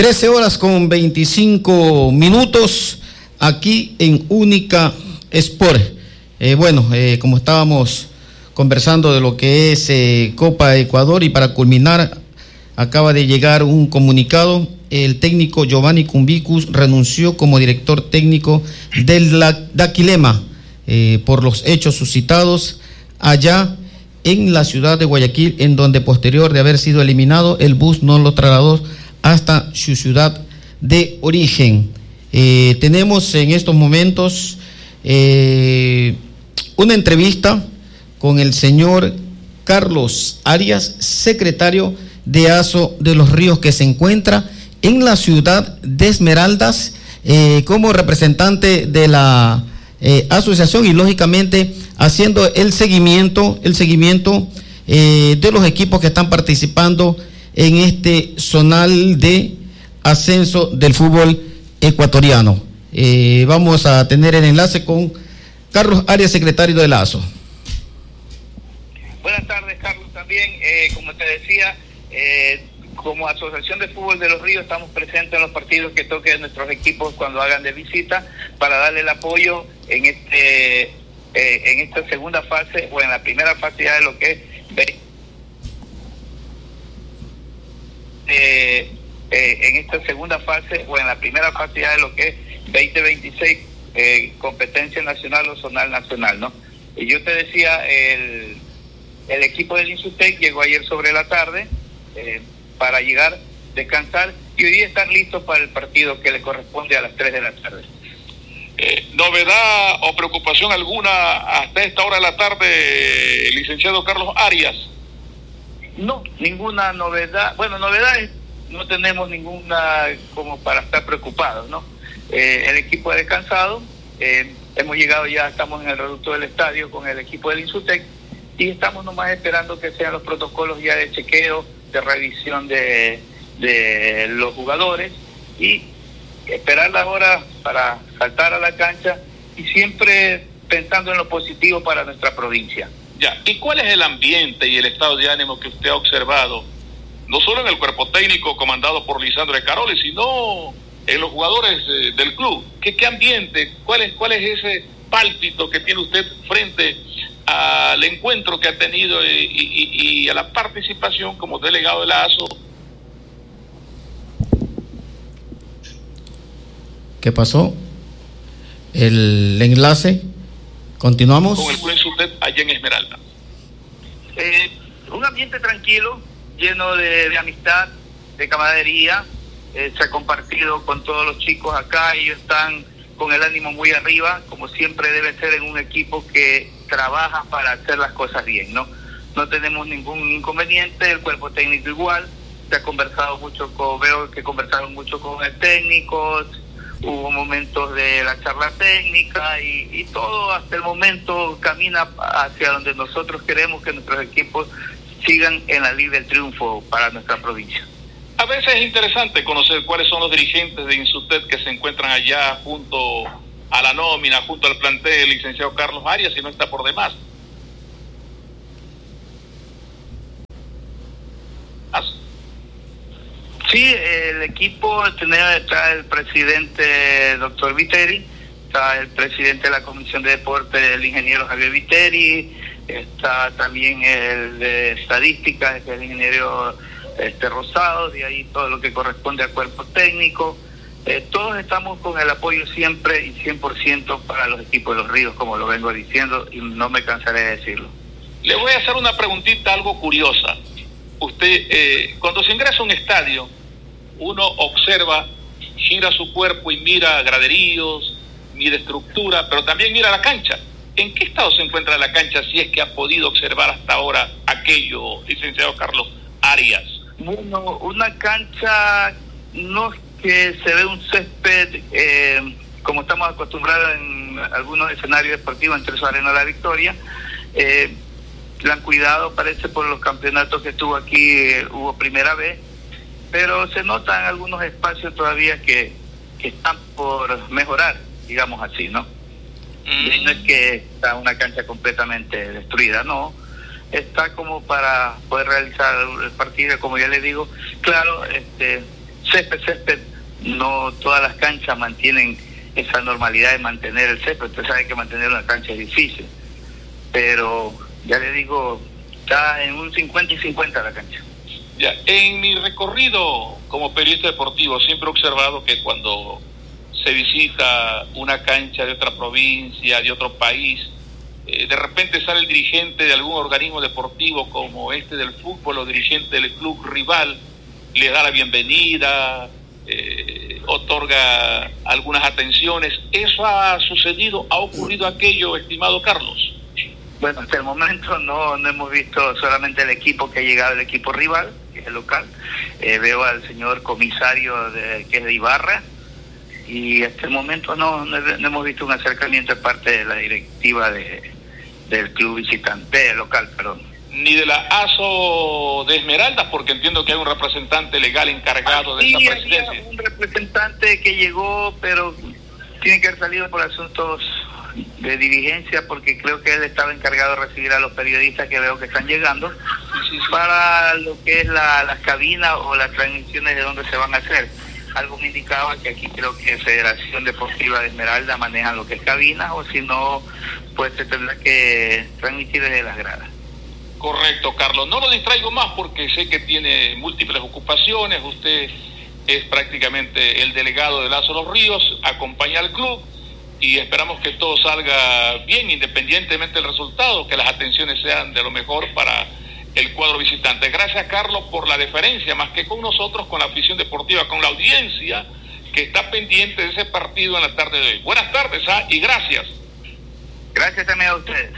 13:25 aquí en Única Sport. Como estábamos conversando de lo que es Copa Ecuador, y para culminar, acaba de llegar un comunicado. El técnico Giovanni Cumbicus renunció como director técnico del Daquilema por los hechos suscitados allá en la ciudad de Guayaquil, en donde posterior de haber sido eliminado, el bus no lo trasladó hasta su ciudad de origen. Tenemos en estos momentos una entrevista con el señor Carlos Arias, secretario de ASO de Los Ríos, que se encuentra en la ciudad de Esmeraldas como representante de la asociación, y lógicamente haciendo el seguimiento de los equipos que están participando en este zonal de ascenso del fútbol ecuatoriano. Vamos a tener el enlace con Carlos Arias, secretario de la ASO. Buenas tardes, Carlos. También, como te decía, como Asociación de Fútbol de Los Ríos estamos presentes en los partidos que toquen nuestros equipos cuando hagan de visita, para darle el apoyo en esta segunda fase, o en la primera fase ya de lo que es en esta segunda fase, o en la primera fase ya de lo que es 2026, competencia nacional o zonal nacional, ¿no? Y yo te decía, el equipo del Insutec llegó ayer sobre la tarde para llegar, descansar, y hoy día están listos para el partido que le corresponde a las 3 de la tarde. ¿Novedad o preocupación alguna hasta esta hora de la tarde, licenciado Carlos Arias? No, ninguna novedad. Bueno, novedades no tenemos ninguna como para estar preocupados, ¿no? El equipo ha descansado, hemos llegado ya, estamos en el reducto del estadio con el equipo del Insutec, y estamos nomás esperando que sean los protocolos ya de chequeo, de revisión de los jugadores, y esperar la hora para saltar a la cancha, y siempre pensando en lo positivo para nuestra provincia. Ya, ¿y cuál es el ambiente y el estado de ánimo que usted ha observado, no solo en el cuerpo técnico comandado por Lisandro de Caroli, sino en los jugadores del club? ¿Qué ambiente? ¿Cuál es ese pálpito que tiene usted frente al encuentro que ha tenido y a la participación como delegado de la ASO? ¿Qué pasó? El enlace. Continuamos. Con el club Insutec allá en Esmeralda. Un ambiente tranquilo, lleno de amistad, de camaradería. Se ha compartido con todos los chicos acá. Ellos están con el ánimo muy arriba, como siempre debe ser en un equipo que trabaja para hacer las cosas bien, ¿no? No tenemos ningún inconveniente, el cuerpo técnico igual. Se ha conversado mucho veo que conversaron mucho con el técnico, hubo momentos de la charla técnica, y todo hasta el momento camina hacia donde nosotros queremos que nuestros equipos sigan en la línea del triunfo para nuestra provincia. A veces es interesante conocer cuáles son los dirigentes de Insutec que se encuentran allá junto a la nómina, junto al plantel del licenciado Carlos Arias, y no está por demás. Sí, el equipo está el presidente doctor Viteri, está el presidente de la Comisión de Deporte, el ingeniero Javier Viteri, está también el de Estadística, que es el ingeniero Rosado, de ahí todo lo que corresponde al cuerpo técnico. Todos estamos con el apoyo siempre y 100% para los equipos de Los Ríos, como lo vengo diciendo, y no me cansaré de decirlo. Le voy a hacer una preguntita algo curiosa. Usted, cuando se ingresa a un estadio, uno observa, gira su cuerpo y mira graderíos, mira estructura, pero también mira la cancha. ¿En qué estado se encuentra la cancha, si es que ha podido observar hasta ahora aquello, licenciado Carlos Arias? Bueno, una cancha no es que se ve un césped como estamos acostumbrados en algunos escenarios deportivos, entre su Arena La Victoria. La han cuidado, parece, por los campeonatos que estuvo aquí, hubo primera vez, pero se notan algunos espacios todavía que están por mejorar, digamos así, ¿no? No es que está una cancha completamente destruida, no. Está como para poder realizar el partido, como ya le digo. Claro, Césped, no todas las canchas mantienen esa normalidad de mantener el césped. Usted sabe que mantener una cancha es difícil, pero ya le digo, está en un 50 y 50 la cancha. Ya, en mi recorrido como periodista deportivo siempre he observado que cuando se visita una cancha de otra provincia, de otro país, de repente sale el dirigente de algún organismo deportivo como este del fútbol o dirigente del club rival, le da la bienvenida, otorga algunas atenciones. ¿Eso ha sucedido? ¿Ha ocurrido aquello, estimado Carlos? Bueno, hasta el momento no hemos visto solamente el equipo que ha llegado, el equipo rival, que es el local. Veo al señor comisario que es de Ibarra, y hasta el momento no hemos visto un acercamiento de parte de la directiva del club visitante, local, perdón. Ni de la ASO de Esmeraldas, porque entiendo que hay un representante legal encargado de esa presidencia. Había un representante que llegó, pero tiene que haber salido por asuntos de dirigencia, porque creo que él estaba encargado de recibir a los periodistas que veo que están llegando, sí. Para lo que es las cabinas o las transmisiones de donde se van a hacer. Algo me indicaba que aquí creo que Federación Deportiva de Esmeralda maneja lo que es cabinas, o si no, pues se tendrá que transmitir desde las gradas. Correcto, Carlos. No lo distraigo más porque sé que tiene múltiples ocupaciones. Usted es prácticamente el delegado de Lazo Los Ríos, acompaña al club y esperamos que todo salga bien, independientemente del resultado, que las atenciones sean de lo mejor para el cuadro visitante. Gracias, Carlos, por la deferencia, más que con nosotros, con la afición deportiva, con la audiencia que está pendiente de ese partido en la tarde de hoy. Buenas tardes, y gracias. Gracias también a ustedes.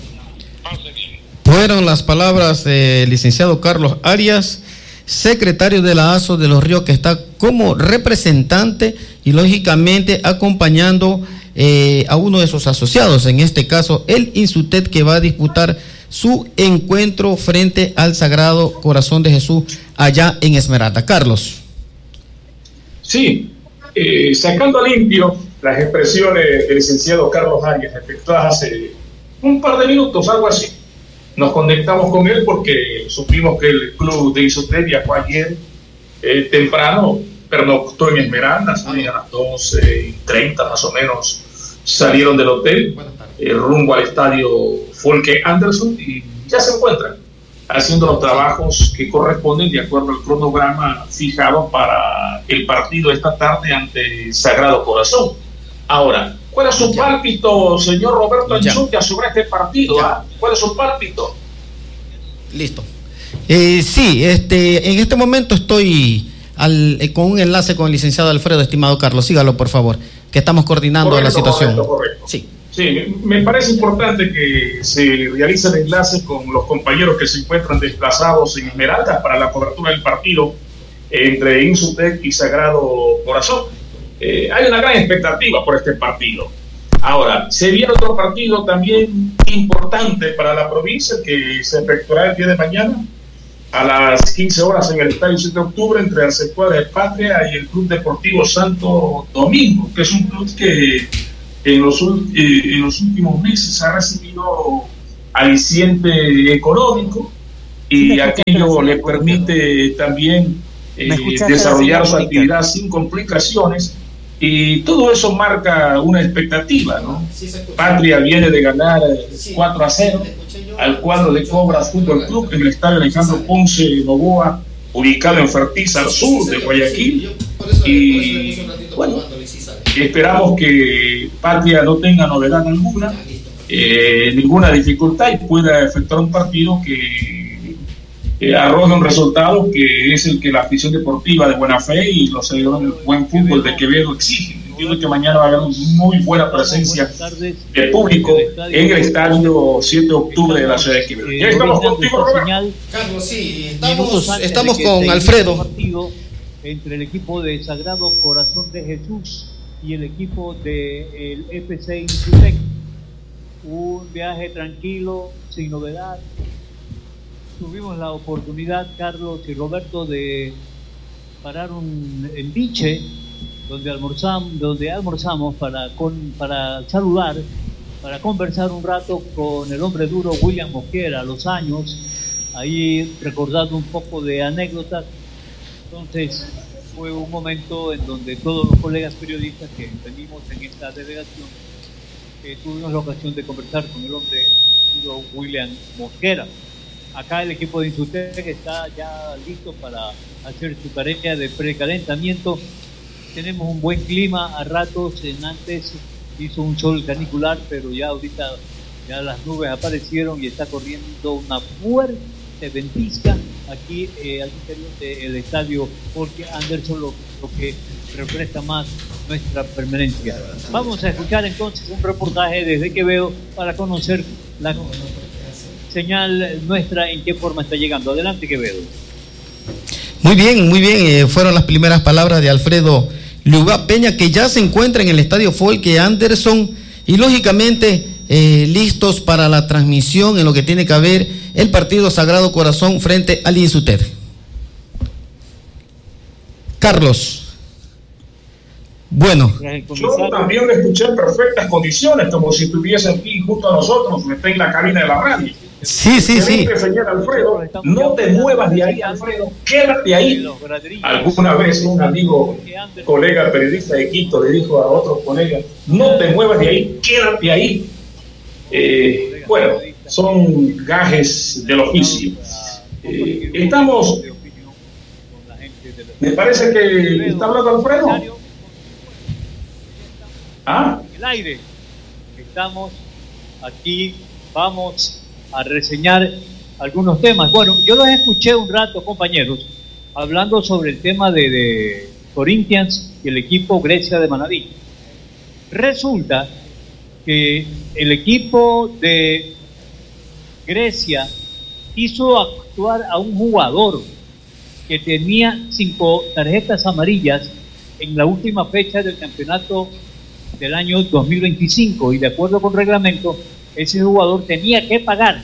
Fueron las palabras del licenciado Carlos Arias, secretario de la ASO de Los Ríos, que está como representante y lógicamente acompañando a uno de sus asociados, en este caso el Insutet, que va a disputar su encuentro frente al Sagrado Corazón de Jesús allá en Esmeralda. Carlos. Sí, sacando a limpio las expresiones del licenciado Carlos Arias efectuadas hace un par de minutos, algo así. Nos conectamos con él porque supimos que el club de Insutet viajó ayer temprano, pernoctó en Esmeralda, a las 12:30 más o menos salieron del hotel rumbo al estadio Folke Anderson y ya se encuentran haciendo los trabajos que corresponden de acuerdo al cronograma fijado para el partido esta tarde ante Sagrado Corazón. Ahora, ¿cuál es su pálpito, señor Roberto Anchuya, sobre este partido? ¿Cuál es su pálpito? Listo. Sí, en este momento estoy con un enlace con el licenciado Alfredo. Estimado Carlos, sígalo por favor, que estamos coordinando la situación. Correcto. Sí. Sí, me parece importante que se realice el enlace con los compañeros que se encuentran desplazados en Esmeralda para la cobertura del partido entre Insutet y Sagrado Corazón. Hay una gran expectativa por este partido. Ahora, se viene otro partido también importante para la provincia que se efectuará el día de mañana a las 15 horas en el Estadio 7 de Octubre entre la Secuela de Patria y el Club Deportivo Santo Domingo, que es un club que en los últimos meses ha recibido aliciente económico y aquello le permite también desarrollar su actividad sin complicaciones, y todo eso marca una expectativa, ¿no? Patria viene de ganar 4-0 al cuadro de Cobras Fútbol Club en el estadio Alejandro Ponce Novoa, ubicado en Fertiz, al sur de Guayaquil, y bueno, esperamos que Patria no tenga novedad alguna, ninguna dificultad, y pueda efectuar un partido que arroje un resultado que es el que la afición deportiva de buena fe y los seguidores del buen fútbol de Quevedo exigen. Entiendo que mañana va a haber una muy buena presencia de público en el estadio 7 de octubre de la ciudad de Quevedo. Ya estamos contigo, Roberto. Carlos, sí, estamos con Alfredo. Entre el equipo de Sagrado Corazón de Jesús y el equipo del FC Insutet. Un viaje tranquilo, sin novedad. Tuvimos la oportunidad, Carlos y Roberto, de parar en Biche, donde almorzamos para saludar, para conversar un rato con el hombre duro William Mosquera, los años, ahí recordando un poco de anécdotas. Entonces, fue un momento en donde todos los colegas periodistas que venimos en esta delegación tuvimos la ocasión de conversar con el hombre William Mosquera. Acá el equipo de Insutec está ya listo para hacer su tarea de precalentamiento. Tenemos un buen clima, a ratos antes hizo un sol canicular, pero ya ahorita ya las nubes aparecieron y está corriendo una fuerte ventisca aquí al interior del estadio Jorge Anderson, lo que refresca más nuestra permanencia. Vamos a escuchar entonces un reportaje desde Quevedo para conocer la señal nuestra, en qué forma está llegando. Adelante, Quevedo. Muy bien, fueron las primeras palabras de Alfredo Lugá Peña, que ya se encuentra en el estadio Folke Anderson y lógicamente listos para la transmisión en lo que tiene que ver el partido Sagrado Corazón frente al Insutec. Carlos. Bueno. Yo también lo escuché en perfectas condiciones, como si estuviese aquí junto a nosotros, está en la cabina de la radio. Sí. Señor Alfredo, no te muevas de ahí, Alfredo, quédate ahí. Alguna vez un amigo, colega periodista de Quito, le dijo a otro colega, no te muevas de ahí, quédate ahí. Bueno, son gajes del oficio. Estamos... Me parece que está hablando Alfredo. El aire. Estamos aquí, vamos a reseñar algunos temas. Bueno, yo los escuché un rato, compañeros, hablando sobre el tema de Corinthians y el equipo Grecia de Manabí. Resulta que el equipo de Grecia hizo actuar a un jugador que tenía 5 tarjetas amarillas en la última fecha del campeonato del año 2025, y de acuerdo con reglamento ese jugador tenía que pagar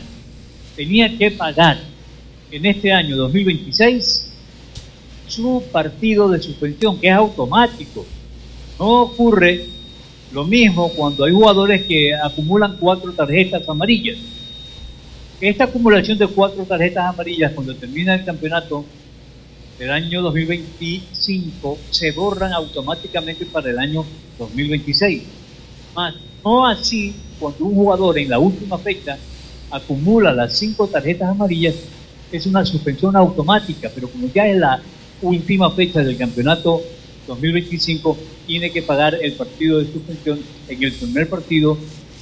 en este año 2026 su partido de suspensión, que es automático. No ocurre lo mismo cuando hay jugadores que acumulan 4 tarjetas amarillas. Esta acumulación de 4 tarjetas amarillas, cuando termina el campeonato del año 2025, se borran automáticamente para el año 2026. Más no así cuando un jugador en la última fecha acumula las 5 tarjetas amarillas, es una suspensión automática, pero como ya es la última fecha del campeonato 2025, tiene que pagar el partido de suspensión en el primer partido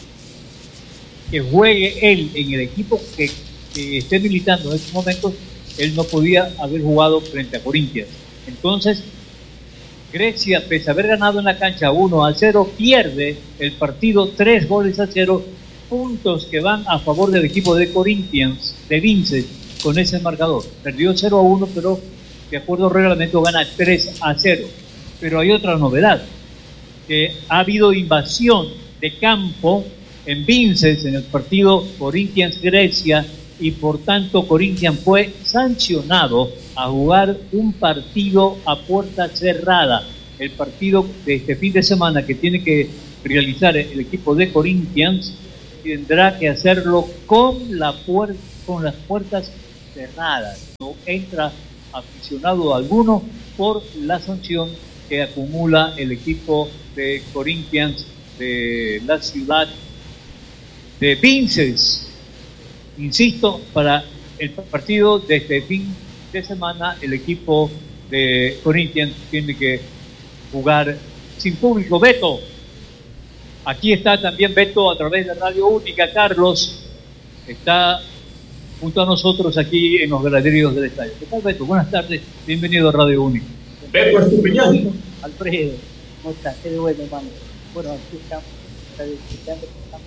que juegue él en el equipo que esté militando en estos momentos. Él no podía haber jugado frente a Corinthians. Entonces, Grecia, pese a haber ganado en la cancha 1-0, pierde el partido 3-0, puntos que van a favor del equipo de Corinthians, de Vincent, con ese marcador. Perdió 0-1, pero de acuerdo al reglamento gana 3-0. Pero hay otra novedad, que ha habido invasión de campo en Vincent en el partido Corinthians-Grecia, y por tanto Corinthians fue sancionado a jugar un partido a puerta cerrada. El partido de este fin de semana que tiene que realizar el equipo de Corinthians tendrá que hacerlo con las puertas cerradas. No entra aficionado alguno por la sanción que acumula el equipo de Corinthians de la ciudad de Vincent. Insisto, para el partido de este fin de semana, el equipo de Corinthians tiene que jugar sin público. Beto, aquí está también Beto a través de Radio Única. Carlos está junto a nosotros aquí en los graderíos del estadio. ¿Qué tal, Beto? Buenas tardes, bienvenido a Radio Única. Beto, es tu opinión. Alfredo, ¿cómo estás? Qué bueno, hermano. Bueno, aquí estamos escuchando,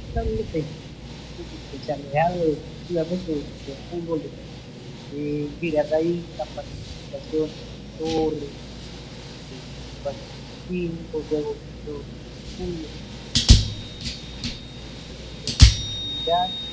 especialidades efectivamente de fútbol. Mira, acá hay la participación sobre luego